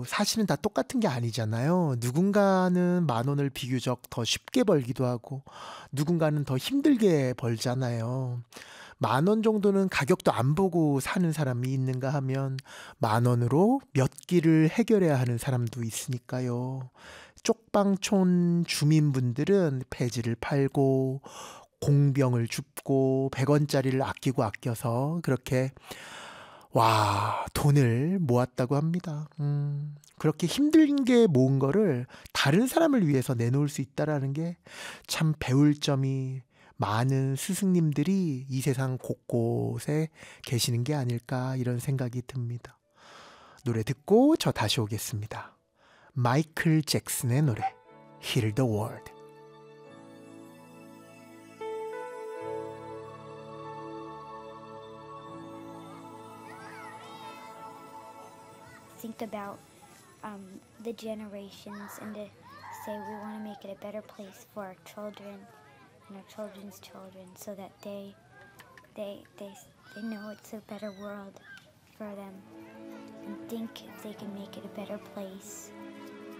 그래도 사실은 다 똑같은 게 아니잖아요. 누군가는 만 원을 비교적 더 쉽게 벌기도 하고 누군가는 더 힘들게 벌잖아요. 만 원 정도는 가격도 안 보고 사는 사람이 있는가 하면 만 원으로 몇 끼를 해결해야 하는 사람도 있으니까요. 쪽방촌 주민분들은 폐지를 팔고 공병을 줍고 100원짜리를 아끼고 아껴서 그렇게 돈을 모았다고 합니다. 그렇게 힘든 게 모은 거를 다른 사람을 위해서 내놓을 수 있다라는 게 참 배울 점이 많은 스승님들이 이 세상 곳곳에 계시는 게 아닐까 이런 생각이 듭니다. 노래 듣고 저 다시 오겠습니다. 마이클 잭슨의 노래 Heal the World. Think about the generations and to say we want to make it a better place for our children and our children's children so that they know it's a better world for them and think if they can make it a better place.